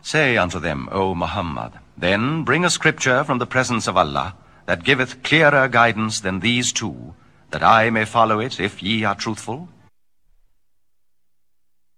Say unto them, O Muhammad, then bring a scripture from the presence of Allah, that giveth clearer guidance than these two, that I may follow it, if ye are truthful.